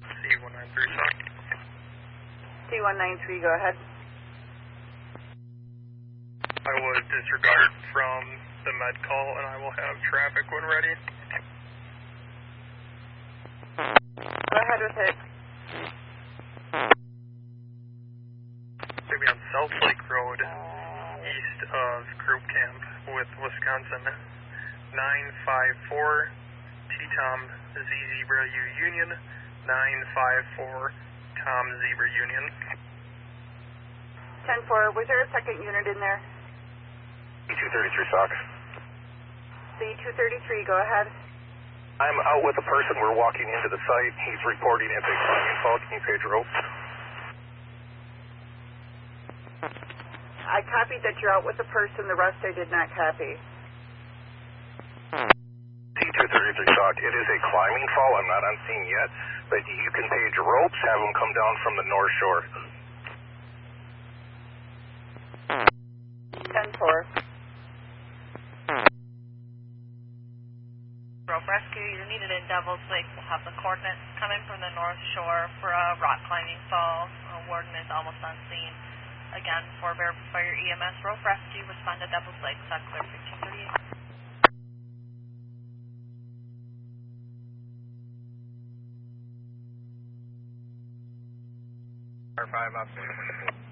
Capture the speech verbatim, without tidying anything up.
C one nine three, sorry. C one nine three, go ahead. I was disregarded from the med call, and I will have traffic when ready. Go ahead with it. Maybe on South Lake Road, east of Group Camp with Wisconsin. nine five four T-Tom Z Zebra U Union, nine five four Tom Zebra Union. ten four, was there a second unit in there? C two thirty-three, Sox. C two thirty-three, go ahead. I'm out with a person. We're walking into the site. He's reporting it's a climbing fall. Can you page ropes? I copied that you're out with a person. The rest I did not copy. C two thirty-three, Sox. It is a climbing fall. I'm not on scene yet, but you can page ropes, have them come down from the North Shore. ten four. Rope rescue, you're needed in Devil's Lake. We'll have the coordinates coming from the North Shore for a rock climbing fall. Uh, Warden is almost on scene. Again, for verify your E M S rope rescue, respond to Devil's Lake. That's clear fifteen thirty-eight. R five, up.